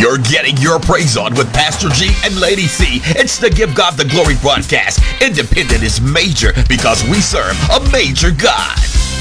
You're getting your praise on with Pastor G and Lady C. It's the Give God the Glory broadcast. Independent is major because we serve a major God.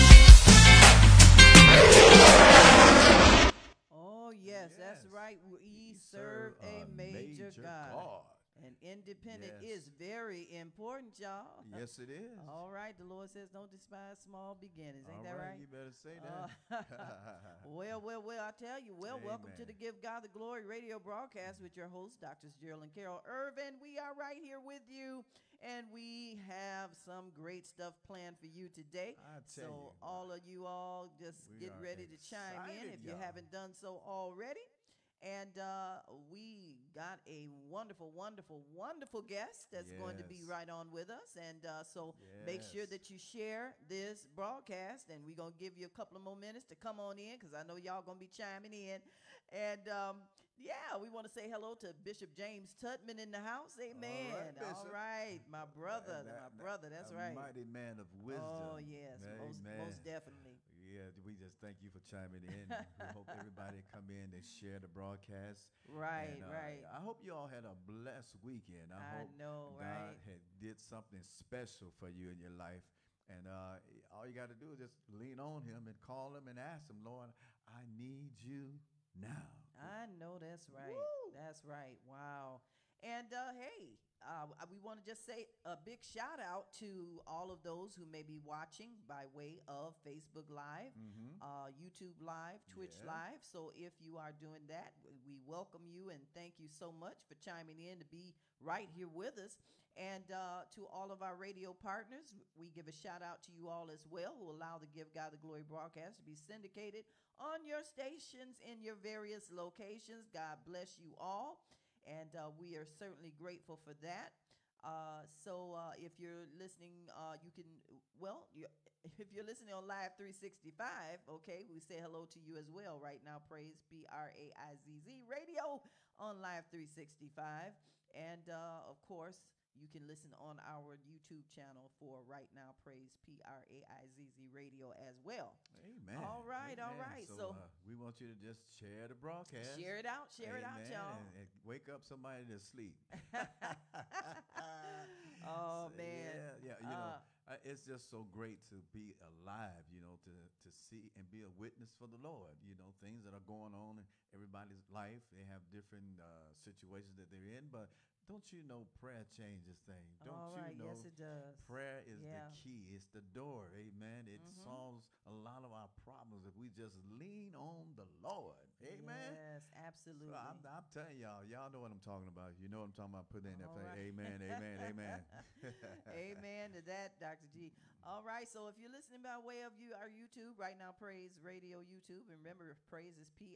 Oh, yes, that's right. We serve a major God. And independent is very important, y'all. Yes, it is. All right. The Lord says don't despise small beginnings. Ain't that right? You better say that. Well, I tell you. Well, Amen. welcome to the Give God the Glory radio broadcast with your hosts, Drs. Gerald and Carol Irvin. We are right here with you, and we have some great stuff planned for you today. So all of you all just get ready to chime in if you haven't done so already. And we got a wonderful, wonderful, wonderful guest that's going to be right on with us. And so make sure that you share this broadcast. And we're going to give you a couple of more minutes to come on in because I know y'all going to be chiming in. And, we want to say hello to Bishop James Tutman in the house. Amen. All right. My brother. That's right. Mighty man of wisdom. Oh, yes. Most definitely. Yeah, we just thank you for chiming in. We hope everybody come in and share the broadcast. Right. I hope you all had a blessed weekend. I hope know, God did something special for you in your life. And all you got to do is just lean on him and call him and ask him, Lord, I need you now. I know that's right. Woo! That's right. Wow. And we want to just say a big shout out to all of those who may be watching by way of Facebook Live, YouTube Live, Twitch Live. So if you are doing that, we welcome you and thank you so much for chiming in to be right here with us. And to all of our radio partners, we give a shout out to you all as well who allow the Give God the Glory broadcast to be syndicated on your stations in your various locations. God bless you all. And we are certainly grateful for that. So if you're listening, if you're listening on Live 365, okay, we say hello to you as well right now. Praise PRAIZZ Radio on Live 365. And of course, you can listen on our YouTube channel for Right Now Praise PRAIZZ Radio as well. Amen. All right. So we want you to just share the broadcast. Share it out, y'all. And wake up somebody that's asleep. Oh, man. Yeah. It's just so great to be alive, to see and be a witness for the Lord. Things that are going on in everybody's life. They have different situations that they're in, but don't you know prayer changes things? Yes, it does. Prayer is the key. It's the door. Amen. It solves a lot of our problems if we just lean on the Lord. Amen. Yes, absolutely. So I'm telling y'all know what I'm talking about. You know what I'm talking about. Put it in there. Amen. Amen to that, Dr. G. All right. So if you're listening by way of our YouTube, Right Now Praise Radio YouTube, and remember, praise is PRAIZE.